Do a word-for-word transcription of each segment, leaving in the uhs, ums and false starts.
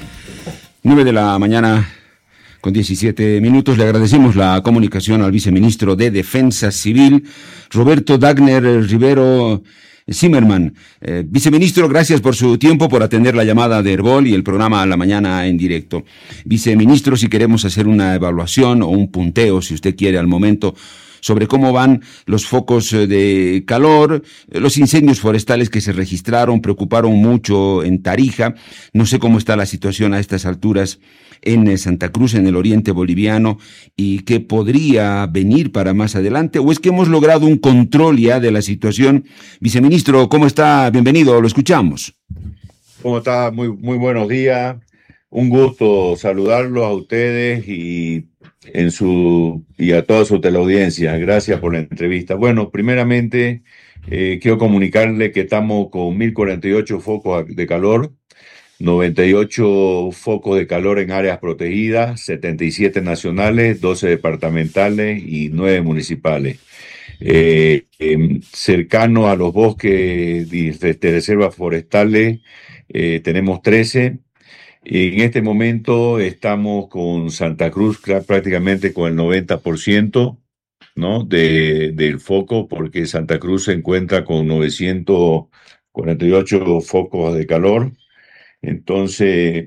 Nueve de la mañana con diecisiete minutos. Le agradecemos la comunicación al viceministro de Defensa Civil, Roberto Dagner Rivero Zimmerman. Eh, viceministro, gracias por su tiempo, por atender la llamada de Herbol y el programa a la mañana en directo. Viceministro, si queremos hacer una evaluación o un punteo, si usted quiere, al momento, sobre cómo van los focos de calor, los incendios forestales que se registraron, preocuparon mucho en Tarija. No sé cómo está la situación a estas alturas en Santa Cruz, en el oriente boliviano, y qué podría venir para más adelante, o es que hemos logrado un control ya de la situación. Viceministro, ¿cómo está? Bienvenido, lo escuchamos. ¿Cómo está? Muy, muy buenos días. Un gusto saludarlos a ustedes y en su y a toda su teleaudiencia. Gracias por la entrevista. Bueno, primeramente eh, quiero comunicarle que estamos con mil cuarenta y ocho focos de calor, noventa y ocho focos de calor en áreas protegidas, setenta y siete nacionales, doce departamentales y nueve municipales. Eh, eh, cercano a los bosques de, de reservas forestales eh, tenemos trece. En este momento estamos con Santa Cruz prácticamente con el noventa por ciento, ¿no? de, del foco, porque Santa Cruz se encuentra con novecientos cuarenta y ocho focos de calor. Entonces,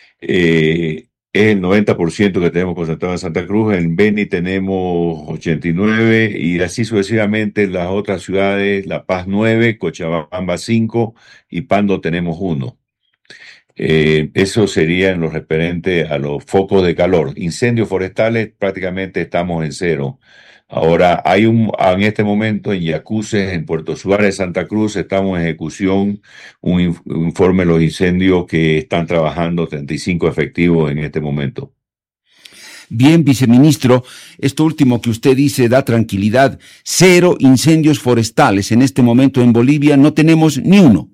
eh, es el noventa por ciento que tenemos concentrado en Santa Cruz. En Beni tenemos ochenta y nueve y así sucesivamente en las otras ciudades, La Paz nueve, Cochabamba cinco y Pando tenemos uno. Eh, eso sería en lo referente a los focos de calor. Incendios forestales prácticamente estamos en cero. Ahora, hay un, en este momento en Yacuces, en Puerto Suárez, Santa Cruz, estamos en ejecución un, un informe de los incendios que están trabajando treinta y cinco efectivos en este momento. Bien, viceministro, esto último que usted dice da tranquilidad. Cero incendios forestales en este momento en Bolivia, no tenemos ni uno.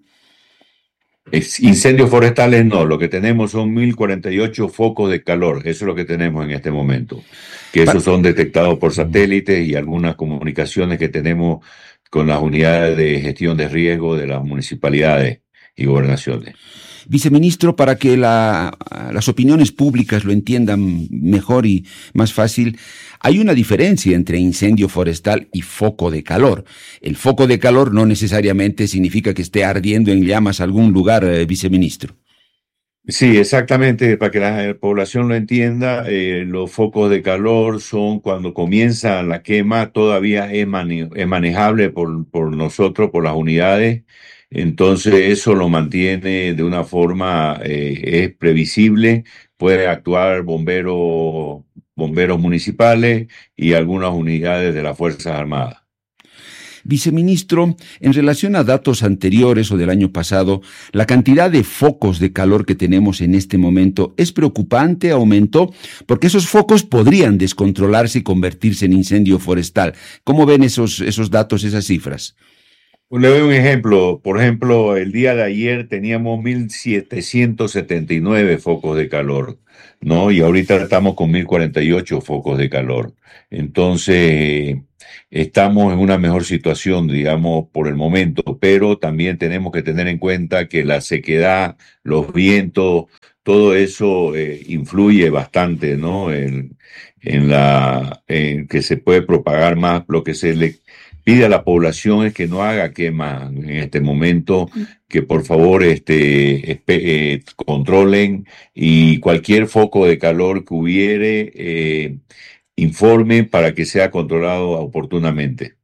Incendios forestales no, lo que tenemos son mil cuarenta y ocho focos de calor, eso es lo que tenemos en este momento, que esos son detectados por satélite y algunas comunicaciones que tenemos con las unidades de gestión de riesgo de las municipalidades y gobernaciones. Viceministro, para que la, las opiniones públicas lo entiendan mejor y más fácil, hay una diferencia entre incendio forestal y foco de calor. El foco de calor no necesariamente significa que esté ardiendo en llamas algún lugar, eh, viceministro. Sí, exactamente, para que la población lo entienda, eh, los focos de calor son cuando comienza la quema, todavía es, mane- es manejable por, por nosotros, por las unidades. Entonces eso lo mantiene de una forma, eh, es previsible, puede actuar bomberos, bomberos municipales y algunas unidades de las Fuerzas Armadas. Viceministro, en relación a datos anteriores o del año pasado, la cantidad de focos de calor que tenemos en este momento es preocupante, aumentó, porque esos focos podrían descontrolarse y convertirse en incendio forestal. ¿Cómo ven esos, esos datos, esas cifras? Le doy un ejemplo. Por ejemplo, el día de ayer teníamos mil setecientos setenta y nueve focos de calor, ¿no? Y ahorita estamos con mil cuarenta y ocho focos de calor. Entonces, estamos en una mejor situación, digamos, por el momento, pero también tenemos que tener en cuenta que la sequedad, los vientos, todo eso eh, influye bastante, ¿no? En, en la, en que se puede propagar más lo que se le pide a la población es que no haga quema en este momento, que por favor este, espe- eh, controlen y cualquier foco de calor que hubiere, eh, informen para que sea controlado oportunamente.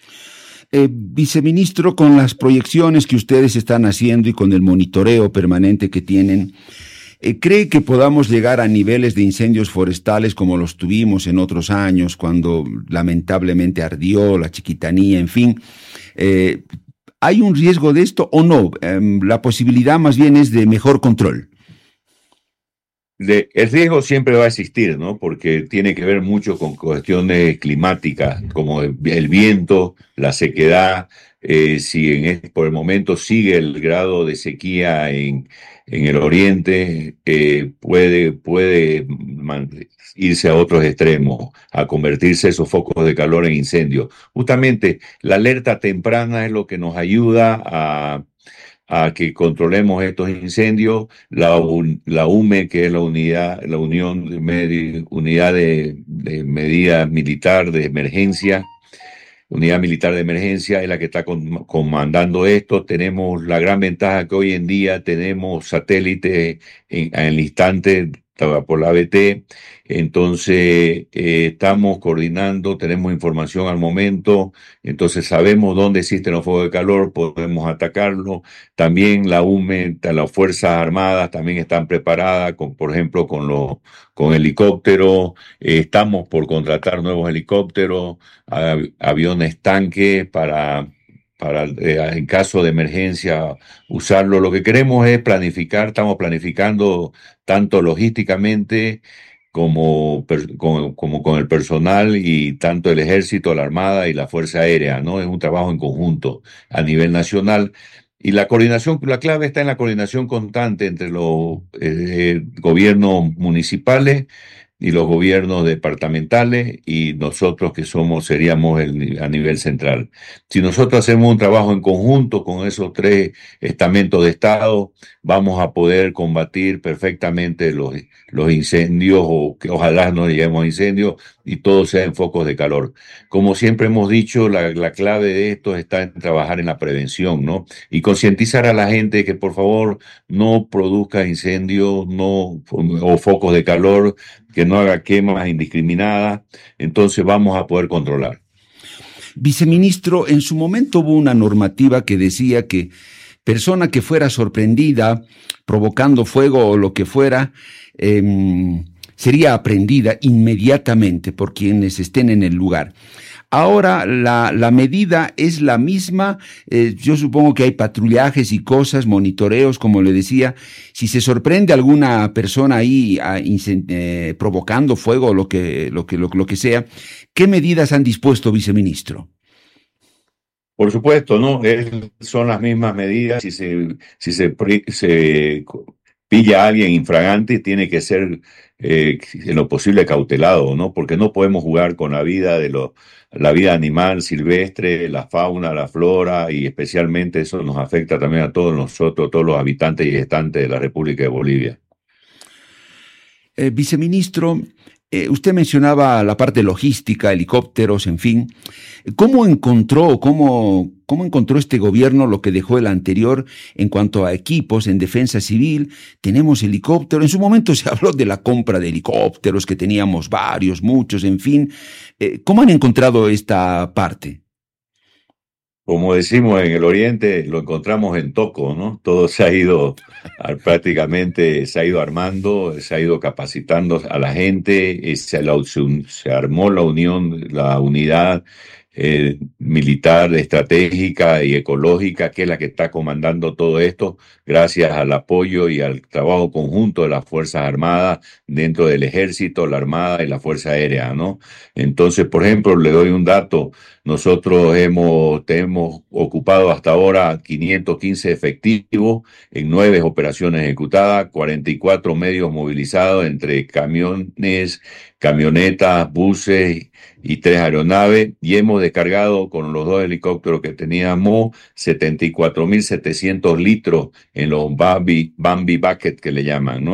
Eh, viceministro, con las proyecciones que ustedes están haciendo y con el monitoreo permanente que tienen, eh, ¿cree que podamos llegar a niveles de incendios forestales como los tuvimos en otros años, cuando lamentablemente ardió la Chiquitanía, en fin? Eh, ¿hay un riesgo de esto o no? Eh, la posibilidad más bien es de mejor control. De, el riesgo siempre va a existir, ¿no? Porque tiene que ver mucho con cuestiones climáticas, como el, el viento, la sequedad, eh, si en este, por el momento sigue el grado de sequía en, en el oriente, eh, puede, puede man, irse a otros extremos, a convertirse esos focos de calor en incendios. Justamente la alerta temprana es lo que nos ayuda a a que controlemos estos incendios. La, un- la U M E, que es la unidad, la Unión de Medi- Unidad de, de Medida Militar de Emergencia, Unidad Militar de Emergencia es la que está con- comandando esto. Tenemos la gran ventaja que hoy en día tenemos satélite en, en el instante por la A B T. Entonces, eh, estamos coordinando, tenemos información al momento, entonces sabemos dónde existen los fuegos de calor, podemos atacarlo. También la U M E, las Fuerzas Armadas también están preparadas, con, por ejemplo, con los con helicópteros. Eh, estamos por contratar nuevos helicópteros, av- aviones tanques para, para eh, en caso de emergencia usarlo. Lo que queremos es planificar, estamos planificando tanto logísticamente como, per- como, como con el personal y tanto el ejército, la armada y la fuerza aérea, ¿no? Es un trabajo en conjunto a nivel nacional. Y la coordinación, la clave está en la coordinación constante entre los eh, gobiernos municipales y los gobiernos departamentales y nosotros que somos, seríamos el, a nivel central. Si nosotros hacemos un trabajo en conjunto con esos tres estamentos de Estado, vamos a poder combatir perfectamente los, los incendios, o que ojalá no lleguemos a incendios y todo sea en focos de calor. Como siempre hemos dicho, la, la clave de esto está en trabajar en la prevención, ¿no? Y concientizar a la gente que por favor no produzca incendios, no, o focos de calor, que no haga quemas indiscriminadas, entonces vamos a poder controlar. Viceministro, en su momento hubo una normativa que decía que persona que fuera sorprendida provocando fuego o lo que fuera, eh, sería aprendida inmediatamente por quienes estén en el lugar. Ahora la, la medida es la misma. Eh, yo supongo que hay patrullajes y cosas, monitoreos, como le decía. Si se sorprende alguna persona ahí a, eh, provocando fuego o lo que, lo, que, lo, lo que sea, ¿qué medidas han dispuesto, viceministro? Por supuesto, ¿no? Es- son las mismas medidas. Si se, si se, pri- se pilla a alguien infragante, tiene que ser eh, en lo posible cautelado, ¿no? Porque no podemos jugar con la vida de los, la vida animal silvestre, la fauna, la flora, y especialmente eso nos afecta también a todos nosotros, todos los habitantes y gestantes de la República de Bolivia. Eh, viceministro, eh, usted mencionaba la parte logística, helicópteros, en fin. ¿Cómo encontró, cómo, cómo encontró este gobierno lo que dejó el anterior en cuanto a equipos en defensa civil? Tenemos helicópteros. En su momento se habló de la compra de helicópteros, que teníamos varios, muchos, en fin. Eh, ¿Cómo han encontrado esta parte? Como decimos en el Oriente, lo encontramos en toco, ¿no? Todo se ha ido, ah, prácticamente se ha ido armando, se ha ido capacitando a la gente, eh, se, la- se un- se armó la unión, la unidad eh, militar, estratégica y ecológica, que es la que está comandando todo esto, gracias al apoyo y al trabajo conjunto de las Fuerzas Armadas dentro del Ejército, la Armada y la Fuerza Aérea, ¿no? Entonces, por ejemplo, le doy un dato. Nosotros hemos, hemos ocupado hasta ahora quinientos quince efectivos en nueve operaciones ejecutadas, cuarenta y cuatro medios movilizados entre camiones, camionetas, buses y tres aeronaves, y hemos descargado con los dos helicópteros que teníamos setenta y cuatro mil setecientos litros en los Bambi, Bambi Bucket que le llaman, ¿no?